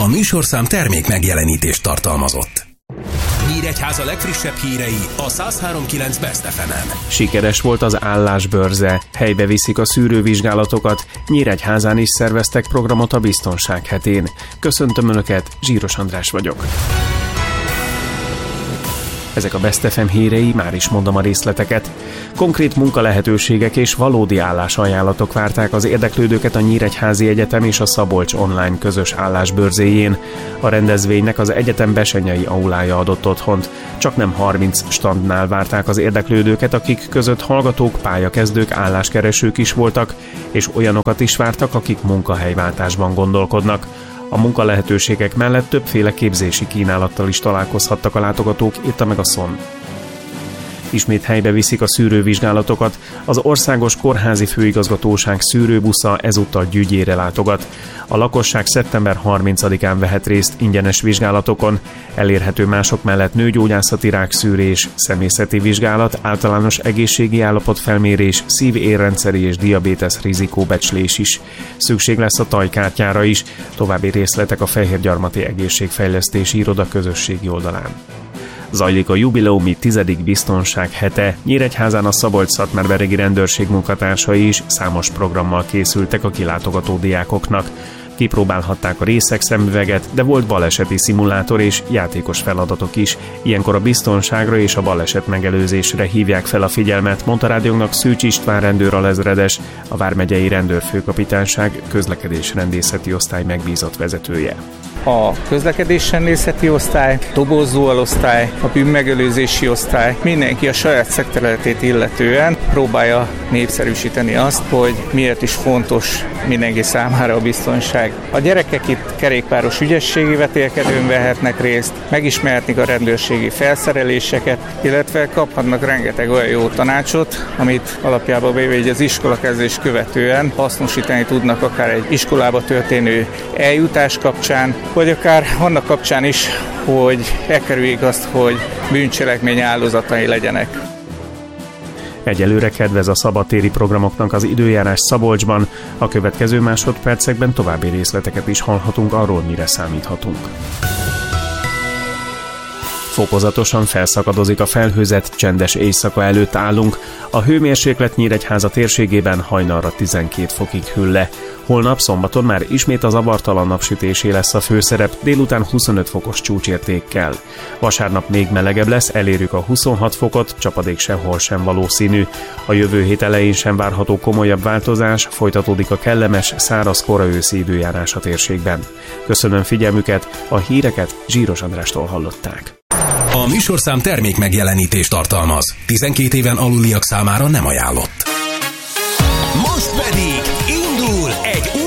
műsorszám termék megjelenítést tartalmazott. Nyíregyháza legfrissebb hírei a 103.9 Best FM-en. Sikeres volt az állásbörze, helybe viszik a szűrővizsgálatokat, Nyíregyházán is szerveztek programot a biztonság hetén. Köszöntöm Önöket, Zsíros András vagyok. Ezek a Best FM hírei, már is mondom a részleteket. Konkrét munkalehetőségek és valódi állásajánlatok várták az érdeklődőket a Nyíregyházi Egyetem és a Szabolcs Online közös állásbörzéjén. A rendezvénynek az egyetem Besenyei aulája adott otthont. Csaknem 30 standnál várták az érdeklődőket, akik között hallgatók, pályakezdők, álláskeresők is voltak, és olyanokat is vártak, akik munkahelyváltásban gondolkodnak. A munkalehetőségek mellett többféle képzési kínálattal is találkozhattak a látogatók, írta meg a SZON. Ismét helybe viszik a szűrővizsgálatokat, az Országos Kórházi Főigazgatóság szűrőbusza ezúttal Gyügyére látogat. A lakosság szeptember 30-án vehet részt ingyenes vizsgálatokon, elérhető mások mellett nőgyógyászati rákszűrés, személyzeti vizsgálat, általános egészségi állapotfelmérés, szív-érrendszeri és diabétesz rizikóbecslés is. Szükség lesz a tajkártyára is, további részletek a Fehérgyarmati Egészségfejlesztési Iroda közösségi oldalán. Zajlik a jubileumi 10. biztonság hete. Nyíregyházán a Szabolcs-Szatmárberegi rendőrség munkatársai is számos programmal készültek a kilátogató diákoknak. Kipróbálhatták a részeg szemüveget, de volt baleseti szimulátor és játékos feladatok is. Ilyenkor a biztonságra és a baleset megelőzésre hívják fel a figyelmet, mondta rádiónknak Szűcs István rendőralezredes, a Vármegyei Rendőrfőkapitányság közlekedésrendészeti osztály megbízott vezetője. A közlekedésrendészeti osztály, dobózóalosztály, a bűnmegelőzési osztály, mindenki a saját szakterületét illetően próbálja népszerűsíteni azt, hogy miért is fontos mindenki számára a biztonság. A gyerekek itt kerékpáros ügyességi vetélkedőn vehetnek részt, megismerhetnek a rendőrségi felszereléseket, illetve kaphatnak rengeteg olyan jó tanácsot, amit alapjában véve az iskolakezdés követően hasznosítani tudnak akár egy iskolába történő eljutás kapcsán, vagy akár annak kapcsán is, hogy elkerüljék azt, hogy bűncselekmény áldozatai legyenek. Egyelőre kedvez a szabadtéri programoknak az időjárás Szabolcsban, a következő másodpercekben további részleteket is hallhatunk arról, mire számíthatunk. Fokozatosan felszakadozik a felhőzet, csendes éjszaka előtt állunk. A hőmérséklet Nyíregyháza térségében hajnalra 12 fokig hűl le. Holnap szombaton már ismét a zavartalan napsütésé lesz a főszerep, délután 25 fokos csúcsértékkel. Vasárnap még melegebb lesz, elérjük a 26 fokot, csapadék sehol sem valószínű. A jövő hét elején sem várható komolyabb változás, folytatódik a kellemes, száraz koraőszi időjárás a térségben. Köszönöm figyelmüket, a híreket Zsíros Andrástól hallották. A műsorszám termék megjelenítést tartalmaz. 12 éven aluliak számára nem ajánlott. Most pedig indul egy